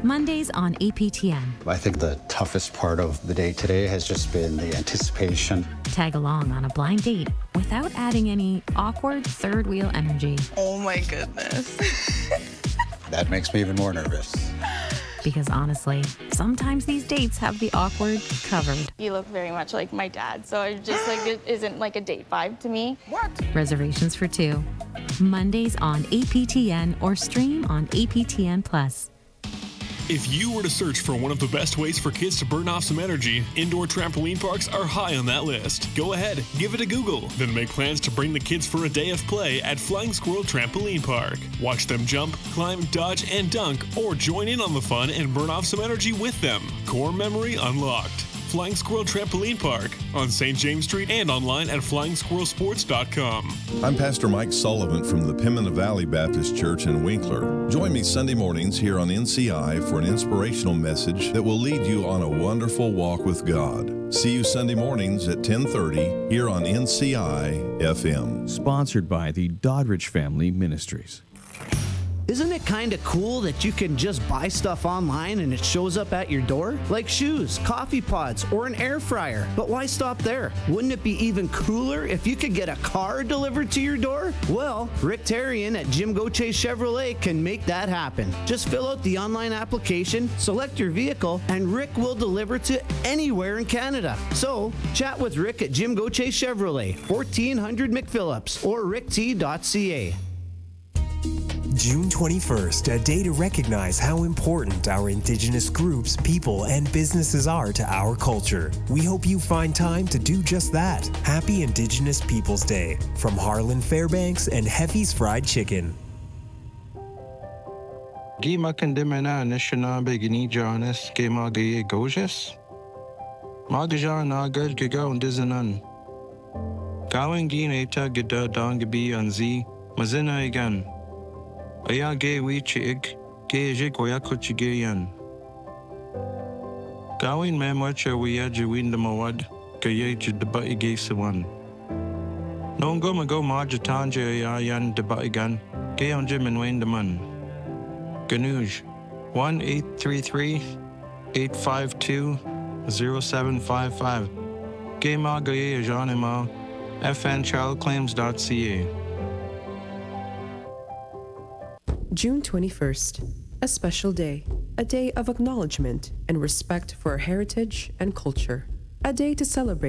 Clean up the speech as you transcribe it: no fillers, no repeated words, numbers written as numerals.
Mondays on APTN. I think the toughest part of the day today has just been the anticipation. Tag along on a blind date without adding any awkward third wheel energy. Oh my goodness. That makes me even more nervous. Because honestly, sometimes these dates have the awkward covered. You look very much like my dad, so I just like it isn't like a date vibe to me. What? Reservations for two. Mondays on APTN or stream on APTN Plus. If you were to search for one of the best ways for kids to burn off some energy, indoor trampoline parks are high on that list. Go ahead, give it a Google, then make plans to bring the kids for a day of play at Flying Squirrel Trampoline Park. Watch them jump, climb, dodge, and dunk, or join in on the fun and burn off some energy with them. Core memory unlocked. Flying Squirrel Trampoline Park on St. James Street and online at FlyingSquirrelSports.com. I'm Pastor Mike Sullivan from the Pimina Valley Baptist Church in Winkler. Join me Sunday mornings here on NCI for an inspirational message that will lead you on a wonderful walk with God. See you Sunday mornings at 10:30 here on NCI FM. Sponsored by the Doddridge Family Ministries. Isn't it kind of cool that you can just buy stuff online and it shows up at your door? Like shoes, coffee pods, or an air fryer. But why stop there? Wouldn't it be even cooler if you could get a car delivered to your door? Well, Rick Tarian at Jim Gauthier Chevrolet can make that happen. Just fill out the online application, select your vehicle, and Rick will deliver to anywhere in Canada. So, chat with Rick at Jim Gauthier Chevrolet, 1400 McPhillips, or rickt.ca. June 21st, a day to recognize how important our Indigenous groups, people, and businesses are to our culture. We hope you find time to do just that. Happy Indigenous Peoples Day from Harlan Fairbanks and Heffy's Fried Chicken. Gima Kandimana Nishana Begini Jonas Gima Gaye Gojas Magajan Nagar Giga Dizanan Gawin Gin Eta Gida Dangabi Anzi Mazina again. Aya gay we chig, gay jig wayakuchigayan. Gawin mamwacha wiyajawin the mawad, gay debai gay sawan. No go mago marjatanja yan debai gan, gay on Jim and Wayne the man. Ganuj 1-833-852-0755. Gay ma gay janima, fnchildclaims.ca. June 21st, a special day, a day of acknowledgement and respect for our heritage and culture, a day to celebrate